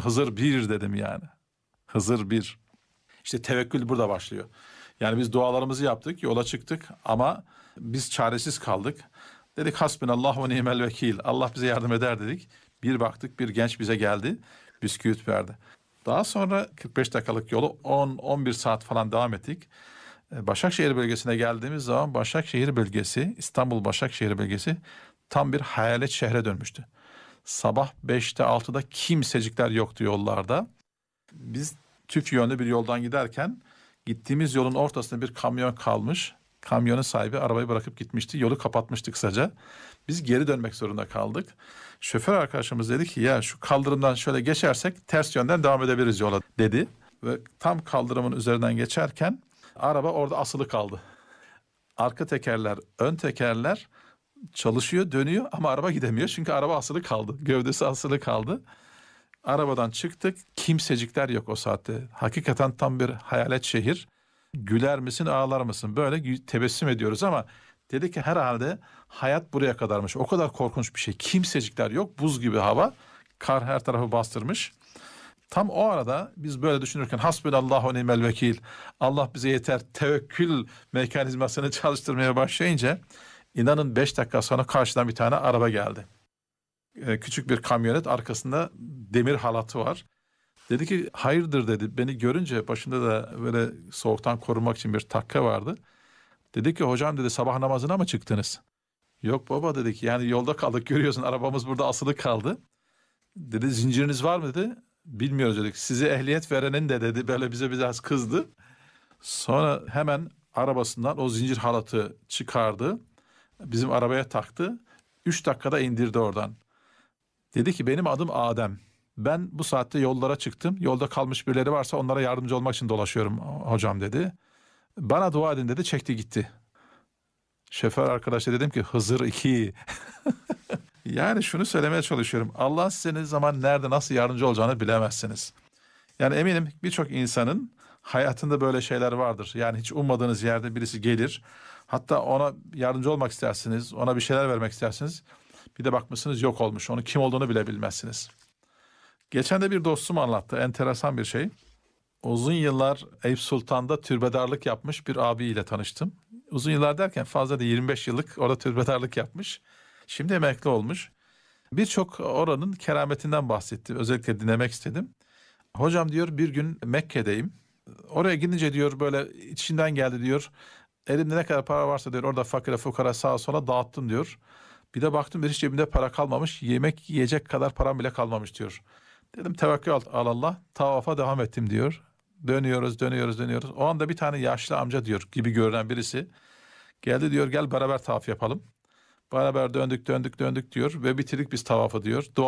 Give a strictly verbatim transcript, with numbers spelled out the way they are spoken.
Hızır bir dedim yani. Hızır bir. İşte tevekkül burada başlıyor. Yani biz dualarımızı yaptık, yola çıktık ama biz çaresiz kaldık. Dedik hasbunallah ve ni'mel vekil. Allah bize yardım eder dedik. Bir baktık bir genç bize geldi, bisküvit verdi. Daha sonra kırk beş dakikalık yolu on on bir saat falan devam ettik. Başakşehir bölgesine geldiğimiz zaman Başakşehir bölgesi, İstanbul Başakşehir bölgesi tam bir hayalet şehre dönmüştü. Sabah beşte altıda kimsecikler yoktu yollarda. Biz tüf yönlü bir yoldan giderken gittiğimiz yolun ortasında bir kamyon kalmış. Kamyonun sahibi arabayı bırakıp gitmişti. Yolu kapatmıştı kısaca. Biz geri dönmek zorunda kaldık. Şoför arkadaşımız dedi ki ya şu kaldırımdan şöyle geçersek ters yönden devam edebiliriz yola dedi. Ve tam kaldırımın üzerinden geçerken araba orada asılı kaldı. Arka tekerler, ön tekerler çalışıyor, dönüyor ama araba gidemiyor. Çünkü araba asılı kaldı. Gövdesi asılı kaldı. Arabadan çıktık. Kimsecikler yok o saatte. Hakikaten tam bir hayalet şehir. Güler misin, ağlar mısın? Böyle tebessüm ediyoruz ama dedi ki herhalde hayat buraya kadarmış. O kadar korkunç bir şey. Kimsecikler yok. Buz gibi hava. Kar her tarafı bastırmış. Tam o arada biz böyle düşünürken hasbunallahu ve ni'mel vekil. Allah bize yeter. Tevekkül mekanizmasını çalıştırmaya başlayınca inanın beş dakika sonra karşıdan bir tane araba geldi. Ee, küçük bir kamyonet, arkasında demir halatı var. Dedi ki hayırdır dedi. Beni görünce başında da böyle soğuktan korunmak için bir takka vardı. Dedi ki hocam dedi sabah namazına mı çıktınız? Yok baba dedik yani yolda kaldık görüyorsun arabamız burada asılı kaldı. Dedi zinciriniz var mı dedi. Bilmiyoruz dedik. Size ehliyet verenin de dedi böyle bize biraz kızdı. Sonra hemen arabasından o zincir halatı çıkardı. Bizim arabaya taktı. Üç dakikada indirdi oradan. Dedi ki benim adım Adem. Ben bu saatte yollara çıktım. Yolda kalmış birileri varsa onlara yardımcı olmak için dolaşıyorum hocam dedi. Bana dua edin dedi, çekti gitti. Şoför arkadaşa dedim ki Hızır iki. Yani şunu söylemeye çalışıyorum. Allah size ne zaman nerede nasıl yardımcı olacağını bilemezsiniz. Yani eminim birçok insanın hayatında böyle şeyler vardır. Yani hiç ummadığınız yerde birisi gelir. Hatta ona yardımcı olmak istersiniz. Ona bir şeyler vermek istersiniz. Bir de bakmışsınız yok olmuş. Onun kim olduğunu bile bilmezsiniz. Geçen de bir dostum anlattı. Enteresan bir şey. Uzun yıllar Eyüp Sultan'da türbedarlık yapmış bir abiyle tanıştım. Uzun yıllar derken fazla da yirmi beş yıllık orada türbedarlık yapmış. Şimdi emekli olmuş. Birçok oranın kerametinden bahsetti. Özellikle dinlemek istedim. Hocam diyor bir gün Mekke'deyim. Oraya gidince diyor böyle içinden geldi diyor. Elimde ne kadar para varsa diyor orada fakire fukara sağa sola dağıttım diyor. Bir de baktım bir hiç cebimde para kalmamış. Yemek yiyecek kadar param bile kalmamış diyor. Dedim tevekkül al Allah. Tavafa devam ettim diyor. Dönüyoruz dönüyoruz dönüyoruz. O anda bir tane yaşlı amca diyor gibi görünen birisi. Geldi diyor gel beraber tavaf yapalım. Beraber döndük döndük döndük diyor ve bitirdik biz tavafı diyor. Dua